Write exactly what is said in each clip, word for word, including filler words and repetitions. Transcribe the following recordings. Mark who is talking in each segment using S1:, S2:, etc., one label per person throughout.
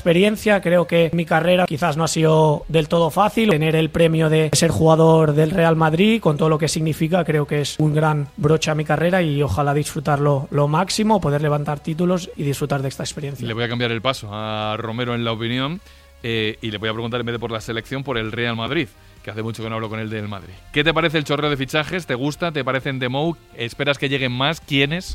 S1: experiencia. Creo que mi carrera quizás no ha sido del todo fácil. Tener el premio de ser jugador del Real Madrid, con todo lo que significa, creo que es un gran broche a mi carrera y ojalá disfrutarlo lo máximo, poder levantar títulos y disfrutar de esta experiencia.
S2: Le voy a cambiar el paso a Romero en la opinión eh, y le voy a preguntar, en vez de por la selección, por el Real Madrid, que hace mucho que no hablo con él del Madrid. ¿Qué te parece el chorreo de fichajes? ¿Te gusta? ¿Te parecen de Mou? ¿Esperas que lleguen más? ¿Quiénes?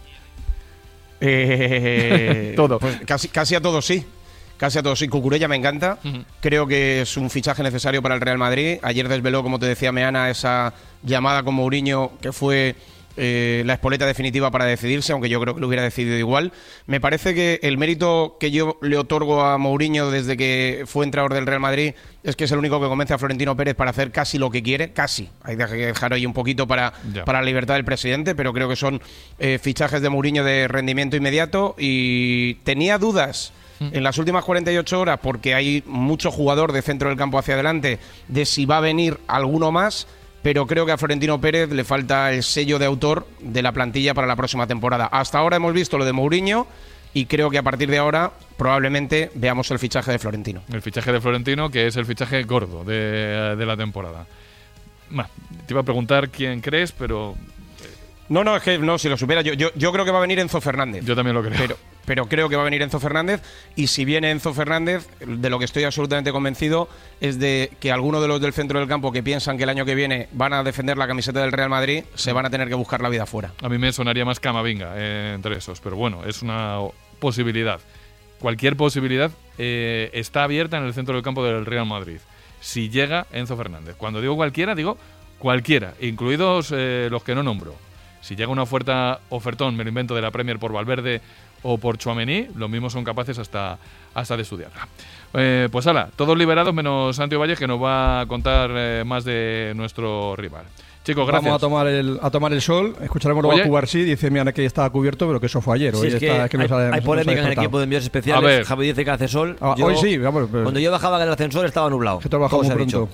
S3: Eh, Todo. Pues casi, casi a todos sí. Casi a todos sí. Cucurella me encanta. Uh-huh. Creo que es un fichaje necesario para el Real Madrid. Ayer desveló, como te decía Meana, esa llamada con Mourinho que fue eh, la espoleta definitiva para decidirse, aunque yo creo que lo hubiera decidido igual. Me parece que el mérito que yo le otorgo a Mourinho desde que fue entrenador del Real Madrid es que es el único que convence a Florentino Pérez para hacer casi lo que quiere, casi. Hay que dejar ahí un poquito para, para la libertad del presidente, pero creo que son eh, fichajes de Mourinho de rendimiento inmediato y tenía dudas en las últimas cuarenta y ocho horas, porque hay mucho jugador de centro del campo hacia adelante, de si va a venir alguno más, pero creo que a Florentino Pérez le falta el sello de autor de la plantilla para la próxima temporada. Hasta ahora hemos visto lo de Mourinho y creo que a partir de ahora probablemente veamos el fichaje de Florentino. El fichaje de Florentino, que es el fichaje gordo de, de la temporada. Bah, te iba a preguntar quién crees, pero... No, no, es que no, si lo supiera, yo, yo, yo creo que va a venir Enzo Fernández.
S2: Yo también lo creo.
S3: Pero, pero creo que va a venir Enzo Fernández, y si viene Enzo Fernández, de lo que estoy absolutamente convencido es de que algunos de los del centro del campo que piensan que el año que viene van a defender la camiseta del Real Madrid, se van a tener que buscar la vida fuera.
S2: A mí me sonaría más Camavinga eh, entre esos, pero bueno, es una posibilidad. Cualquier posibilidad eh, está abierta en el centro del campo del Real Madrid. Si llega Enzo Fernández. Cuando digo cualquiera, digo cualquiera, incluidos eh, los que no nombro. Si llega una oferta ofertón, me lo invento, de la Premier por Valverde o por Tchouaméni, los mismos son capaces hasta, hasta de estudiarla. Eh, pues ala, todos liberados menos Santi Valle, que nos va a contar eh, más de nuestro rival. Chicos, gracias.
S4: Vamos a tomar el, a tomar el sol. Escucharemos luego a Cubarsí. Dice Miana que estaba cubierto, pero que eso fue ayer.
S5: Sí,
S4: hoy
S5: es que
S4: está, es que
S5: hay,
S4: sale,
S5: hay polémica en el equipo de envíos especiales.
S2: A ver.
S5: Javi dice que hace sol.
S4: Ah,
S5: yo,
S4: hoy sí, vamos. Pero...
S5: Cuando yo bajaba en el ascensor estaba nublado.
S4: Que trabajamos muy pronto.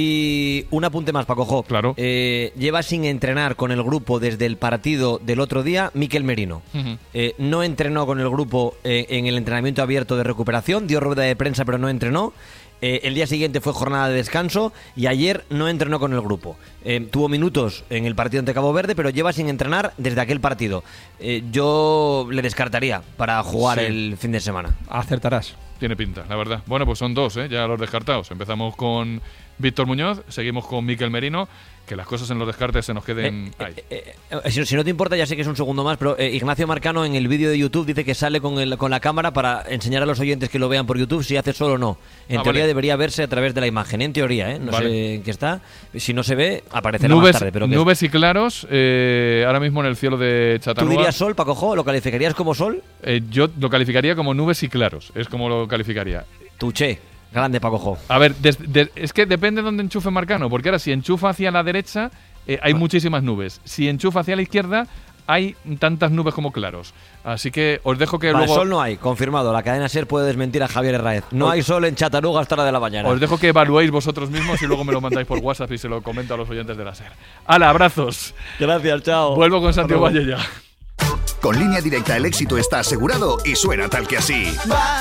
S5: Y un apunte más, Paco.
S2: Claro.
S5: Eh, lleva sin entrenar con el grupo desde el partido del otro día Mikel Merino. Uh-huh. Eh, no entrenó con el grupo eh, en el entrenamiento abierto de recuperación. Dio rueda de prensa, pero no entrenó. Eh, el día siguiente fue jornada de descanso y ayer no entrenó con el grupo. Eh, tuvo minutos en el partido ante Cabo Verde, pero lleva sin entrenar desde aquel partido. Eh, yo le descartaría para jugar sí. el fin de semana.
S4: Acertarás.
S2: Tiene pinta, la verdad. Bueno, pues son dos, ¿eh? Ya los descartados. Empezamos con Víctor Muñoz, seguimos con Mikel Merino. Que las cosas en los descartes se nos queden
S5: eh,
S2: ahí.
S5: Eh, eh, si, si no te importa, ya sé que es un segundo más, pero eh, Ignacio Marcano en el vídeo de YouTube dice que sale con, el, con la cámara para enseñar a los oyentes que lo vean por YouTube si hace sol o no. En ah, teoría vale. debería verse a través de la imagen, en teoría, ¿eh? No vale. sé en qué está. Si no se ve, aparecerá
S2: nubes,
S5: más tarde. Pero
S2: nubes y claros, eh, ahora mismo en el cielo de Chattanooga.
S5: ¿Tú dirías sol, Paco Jo? ¿Lo calificarías como sol?
S2: Eh, yo lo calificaría como nubes y claros, es como lo calificaría.
S5: Tuché. Grande, Paco Jo.
S2: A ver, des, des, es que depende de dónde enchufe Marcano, porque ahora si enchufa hacia la derecha eh, hay ah. muchísimas nubes. Si enchufa hacia la izquierda hay tantas nubes como claros. Así que os dejo que
S5: vale,
S2: luego...
S5: sol no hay, confirmado. La cadena SER puede desmentir a Javier Herráez. No os... hay sol en Chattanooga hasta la de la mañana.
S2: Os dejo que evaluéis vosotros mismos y luego me lo mandáis por WhatsApp y se lo comento a los oyentes de la SER. ¡Hala, abrazos!
S5: Gracias, chao.
S2: Vuelvo con Santiago Valle ya.
S6: Con Línea Directa el éxito está asegurado y suena tal que así.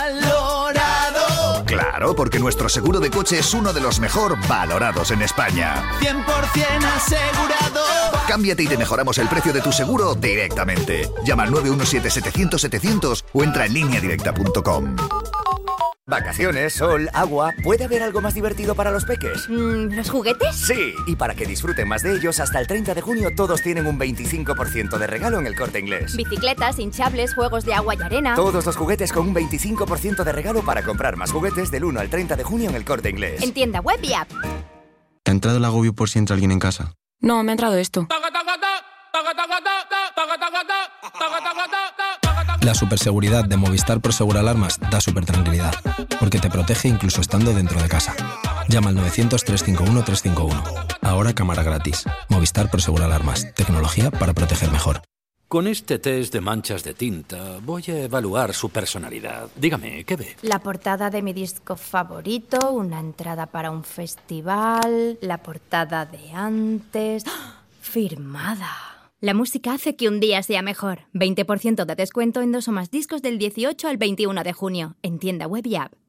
S6: ¡Valorado! Claro, porque nuestro seguro de coche es uno de los mejor valorados en España.
S7: cien por ciento asegurado.
S6: Cámbiate y te mejoramos el precio de tu seguro directamente. Llama al nueve uno siete, setecientos, setecientos o entra en línea directa punto com.
S8: Vacaciones, sol, agua... ¿Puede haber algo más divertido para los peques?
S9: Mm, ¿Los juguetes?
S8: Sí, y para que disfruten más de ellos, hasta el treinta de junio todos tienen un veinticinco por ciento de regalo en El Corte Inglés.
S9: Bicicletas, hinchables, juegos de agua y arena...
S8: Todos los juguetes con un veinticinco por ciento de regalo para comprar más juguetes del uno al treinta de junio en El Corte Inglés.
S9: En tienda web y app.
S10: ¿Te ha entrado el agobio por si entra alguien en casa?
S11: No, me ha entrado esto.
S10: La superseguridad de Movistar Prosegur Alarmas da super tranquilidad, porque te protege incluso estando dentro de casa. Llama al novecientos, trescientos cincuenta y uno, trescientos cincuenta y uno. Ahora cámara gratis. Movistar Prosegur Alarmas. Tecnología para proteger mejor.
S12: Con este test de manchas de tinta voy a evaluar su personalidad. Dígame, ¿qué ve?
S9: La portada de mi disco favorito, una entrada para un festival, la portada de antes... ¡Oh! Firmada. La música hace que un día sea mejor. veinte por ciento de descuento en dos o más discos del dieciocho al veintiuno de junio. En tienda web y app.